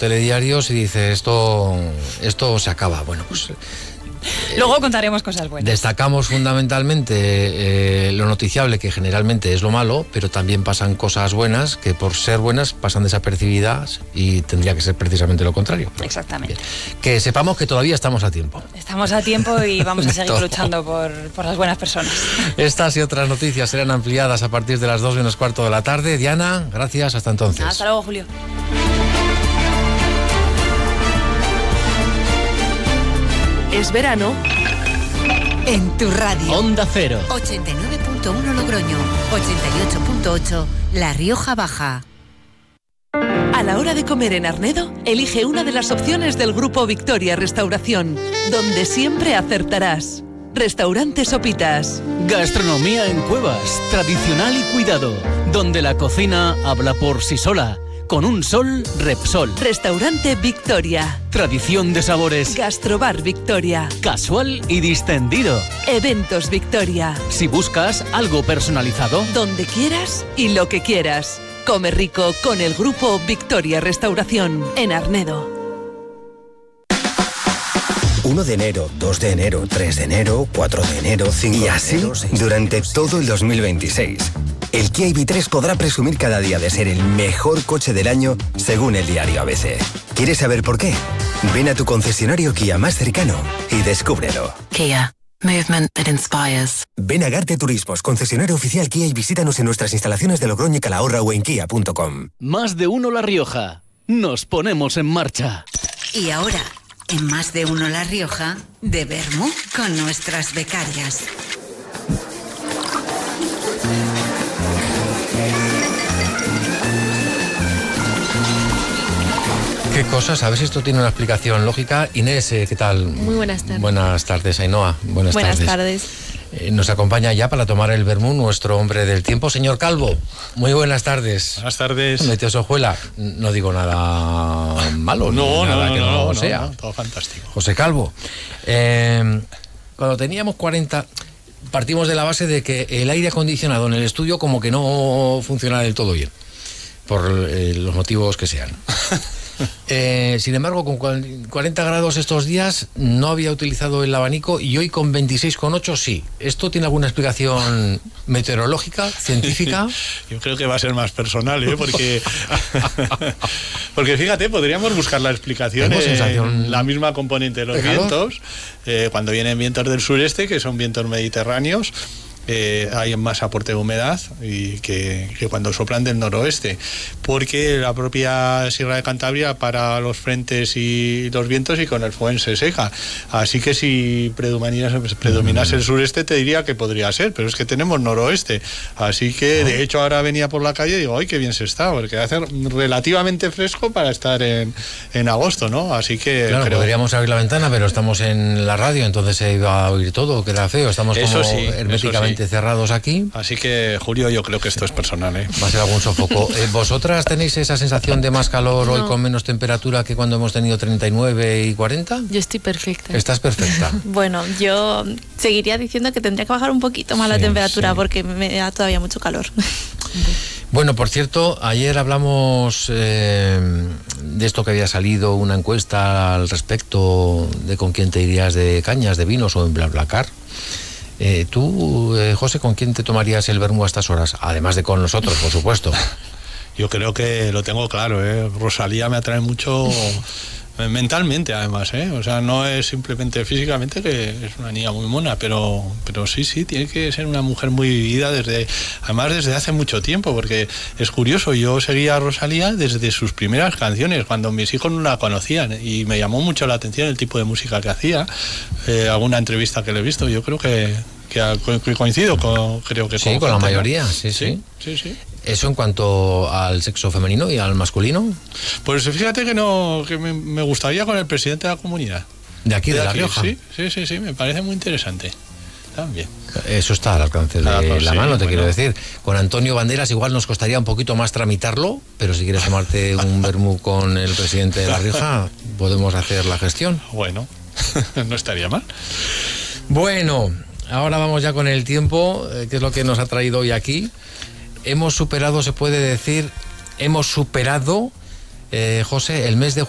telediarios y dice, esto se acaba. Bueno, pues... Luego contaremos cosas buenas. Destacamos fundamentalmente lo noticiable, que generalmente es lo malo, pero también pasan cosas buenas que por ser buenas pasan desapercibidas y tendría que ser precisamente lo contrario. Exactamente. Bien. Que sepamos que todavía estamos a tiempo. Estamos a tiempo y vamos a seguir luchando por las buenas personas. Estas y otras noticias serán ampliadas a partir de las 2:15 de la tarde. Diana, gracias, hasta entonces. Hasta luego, Julio. Es verano en tu radio. Onda Cero. 89.1 Logroño, 88.8 La Rioja Baja. A la hora de comer en Arnedo, elige una de las opciones del Grupo Victoria Restauración, donde siempre acertarás. Restaurante Sopitas. Gastronomía en cuevas, tradicional y cuidado, donde la cocina habla por sí sola. Con un sol, Repsol. Restaurante Victoria. Tradición de sabores. Gastrobar Victoria. Casual y distendido. Eventos Victoria. Si buscas algo personalizado, donde quieras y lo que quieras. Come rico con el Grupo Victoria Restauración en Arnedo. 1 de enero, 2 de enero, 3 de enero, 4 de enero, 5 de enero... Y así, durante todo el 2026. El Kia EV3 podrá presumir cada día de ser el mejor coche del año, según el diario ABC. ¿Quieres saber por qué? Ven a tu concesionario Kia más cercano y descúbrelo. Kia. Movement that inspires. Ven a Garte Turismos, concesionario oficial Kia, y visítanos en nuestras instalaciones de Logroño y Calahorra o en kia.com. Más de uno La Rioja. Nos ponemos en marcha. Y ahora, en Más de uno La Rioja, de Vermú con nuestras becarias. Qué cosas, a ver si esto tiene una explicación lógica. Inés, ¿qué tal? Muy buenas tardes. Buenas tardes, Ainhoa. Buenas tardes. Nos acompaña ya para tomar el vermú nuestro hombre del tiempo, señor Calvo. Muy buenas tardes. Buenas tardes. Meteosojuela, no digo nada malo. No, sea. Todo fantástico. José Calvo, cuando teníamos 40... Partimos de la base de que el aire acondicionado en el estudio como que no funciona del todo bien, por los motivos que sean. Sin embargo, con 40 grados estos días no había utilizado el abanico y hoy con 26,8 sí. ¿Esto tiene alguna explicación meteorológica, científica? Yo creo que va a ser más personal, porque fíjate, podríamos buscar la explicación en la misma componente de los vientos. Cuando vienen vientos del sureste, que son vientos mediterráneos, hay más aporte de humedad y que cuando soplan del noroeste, porque la propia Sierra de Cantabria para los frentes y los vientos y con el FOEN se seca. Así que si predominase el sureste, te diría que podría ser, pero es que tenemos noroeste. Así que de hecho ahora venía por la calle y digo, ¡ay, qué bien se está! Porque hace relativamente fresco para estar en agosto, ¿no? Así que claro, podríamos abrir la ventana, pero estamos en la radio, entonces se iba a oír todo, queda feo. Estamos como herméticamente cerrados aquí. Así que, Julio, yo creo que esto es personal, Va a ser algún sofoco. ¿Vosotras tenéis esa sensación de más calor hoy con menos temperatura que cuando hemos tenido 39 y 40? Yo estoy perfecta. ¿Estás perfecta? Bueno, yo seguiría diciendo que tendría que bajar un poquito más la temperatura porque me da todavía mucho calor. Bueno, por cierto, ayer hablamos de esto que había salido, una encuesta al respecto de con quién te irías de cañas, de vinos o en BlaBlaCar. Tú, José, ¿con quién te tomarías el vermú a estas horas? Además de con nosotros, por supuesto. Yo creo que lo tengo claro, Rosalía me atrae mucho mentalmente, además, O sea, no es simplemente físicamente, que es una niña muy mona, pero sí, tiene que ser una mujer muy vivida desde hace mucho tiempo, porque es curioso, yo seguía a Rosalía desde sus primeras canciones, cuando mis hijos no la conocían, y me llamó mucho la atención el tipo de música que hacía, alguna entrevista que le he visto, yo creo que coincido con la mayoría, sí. ¿Eso en cuanto al sexo femenino y al masculino? Pues fíjate que me gustaría con el presidente de la comunidad. ¿De aquí, de La Rioja? Sí, me parece muy interesante. También. Eso está al alcance de la mano, quiero decir. Con Antonio Banderas igual nos costaría un poquito más tramitarlo, pero si quieres tomarte un vermú con el presidente de La Rioja, podemos hacer la gestión. Bueno, no estaría mal. Bueno, ahora vamos ya con el tiempo, que es lo que nos ha traído hoy aquí. Se puede decir, José, el mes de